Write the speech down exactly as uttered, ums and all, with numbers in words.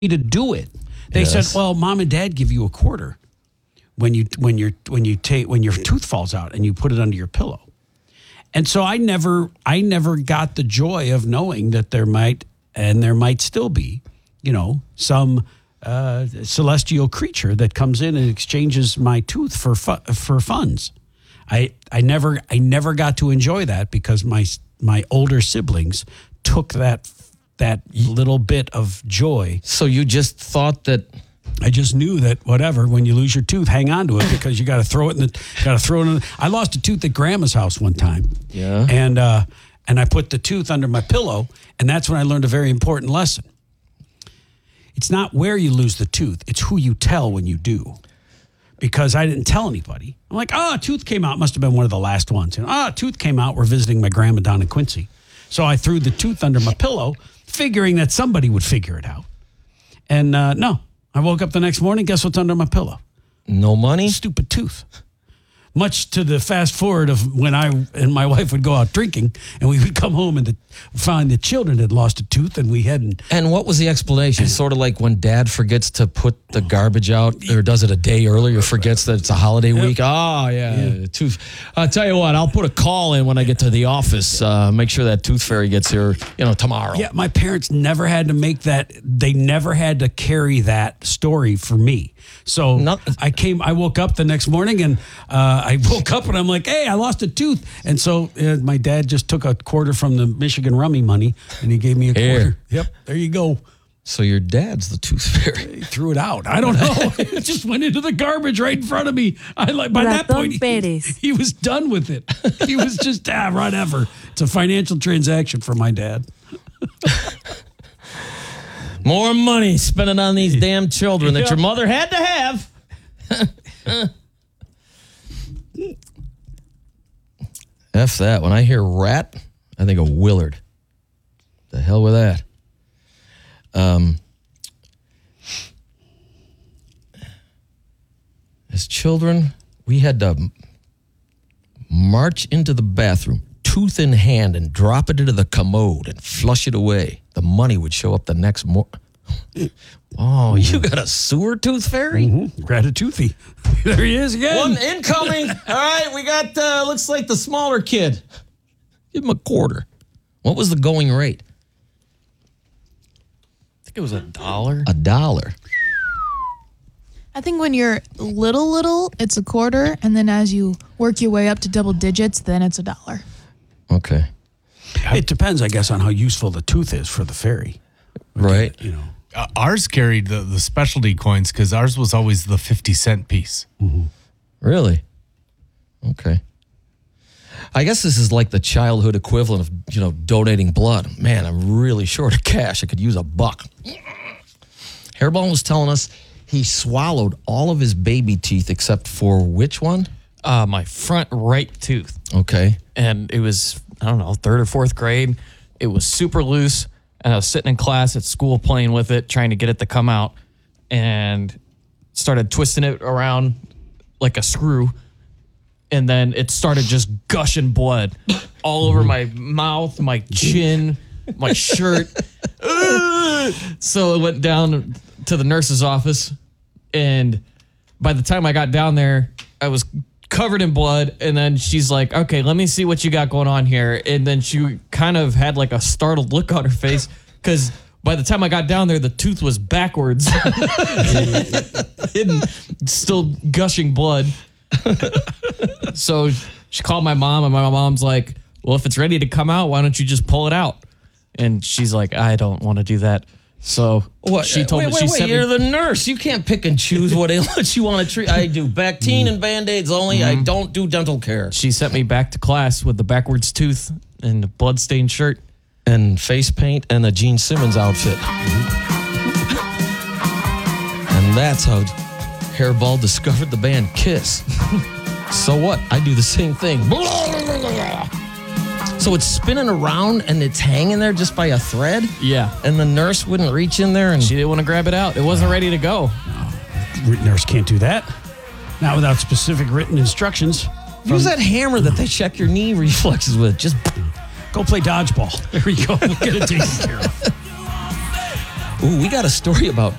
to do it. They yes. said, "Well, mom and dad give you a quarter when you when you when you take when your tooth falls out and you put it under your pillow." And so I never I never got the joy of knowing that there might and there might still be, you know, some uh, celestial creature that comes in and exchanges my tooth for fu- for funds. I I never I never got to enjoy that because my my older siblings took that that little bit of joy. So you just thought that I just knew that whatever, when you lose your tooth, hang on to it because you got to throw it in the got to throw it in. The, I lost a tooth at Grandma's house one time. Yeah. And uh, and I put the tooth under my pillow, and that's when I learned a very important lesson. It's not where you lose the tooth, it's who you tell when you do. Because I didn't tell anybody. I'm like, oh, a tooth came out. Must have been one of the last ones. And oh, a tooth came out. We're visiting my grandma down in Quincy. So I threw the tooth under my pillow, figuring that somebody would figure it out. And uh, no, I woke up the next morning. Guess what's under my pillow? No money? Stupid tooth. Much to the fast forward of when I and my wife would go out drinking, and we would come home and the, find the children had lost a tooth, and we hadn't. And what was the explanation? Sort of like when Dad forgets to put the garbage out, or does it a day earlier, forgets that it's a holiday week. Oh, yeah, yeah. Tooth. I'll tell you what, I'll put a call in when I get to the office. Uh, make sure that tooth fairy gets here, you know, tomorrow. Yeah, my parents never had to make that. They never had to carry that story for me. So Not, I came, I woke up the next morning and uh, I woke up and I'm like, hey, I lost a tooth. And so uh, my dad just took a quarter from the Michigan Rummy money and he gave me a Here. quarter. Yep, there you go. So your dad's the tooth fairy. He threw it out. I don't know. It just went into the garbage right in front of me. I like by that point, he, he was done with it. He was just, ah, whatever. It's a financial transaction for my dad. More money spending on these damn children that your mother had to have. F that. When I hear rat, I think of Willard. The hell with that. Um, as children, we had to march into the bathroom, tooth in hand, and drop it into the commode and flush it away. The money would show up the next morning. Oh, you got a sewer tooth fairy? Mm-hmm. Gratitoothy. There he is again. One incoming. All right, we got, uh, looks like the smaller kid. Give him a quarter. What was the going rate? I think it was a dollar. A dollar. I think when you're little, little, it's a quarter. And then as you work your way up to double digits, then it's a dollar. Okay. It depends, I guess, on how useful the tooth is for the fairy. Right. You know. Uh, ours carried the, the specialty coins because ours was always the fifty cent piece. Mm-hmm. Really? Okay. I guess this is like the childhood equivalent of, you know, donating blood. Man, I'm really short of cash. I could use a buck. Hairball was telling us he swallowed all of his baby teeth except for which one? Uh, my front right tooth. Okay. And it was, I don't know, third or fourth grade. It was super loose. And I was sitting in class at school playing with it, trying to get it to come out, and started twisting it around like a screw. And then it started just gushing blood all over my mouth, my chin, my shirt. So it went down to the nurse's office. And by the time I got down there, I was covered in blood. And then she's like, okay, let me see what you got going on here. And then she kind of had like a startled look on her face because by the time I got down there, the tooth was backwards, hidden, still gushing blood. So she called my mom, and my mom's like, well, if it's ready to come out, why don't you just pull it out? And she's like, I don't want to do that. So what? She told wait, me wait, she wait, sent you're me, the nurse. You can't pick and choose what ailments you want to treat. I do Bactine and Band-Aids only. Mm-hmm. I don't do dental care. She sent me back to class with the backwards tooth and a blood-stained shirt. And face paint and a Gene Simmons outfit. And that's how Hairball discovered the band Kiss. So what? I do the same thing. So it's spinning around and it's hanging there just by a thread? Yeah. And the nurse wouldn't reach in there and... She didn't want to grab it out. It wasn't ready to go. No, nurse can't do that. Not without specific written instructions. Use that hammer that they check your knee reflexes with. Just... Go play dodgeball. There you go. We'll get it taken care of. Ooh, we got a story about